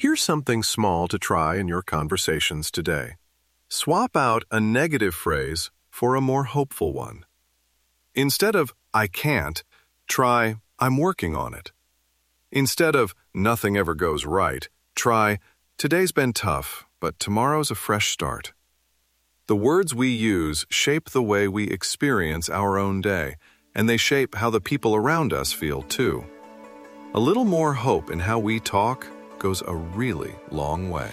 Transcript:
Here's something small to try in your conversations today. Swap out a negative phrase for a more hopeful one. Instead of "I can't," try "I'm working on it." Instead of "nothing ever goes right," try "today's been tough, but tomorrow's a fresh start." The words we use shape the way we experience our own day, and they shape how the people around us feel too. A little more hope in how we talk goes a really long way.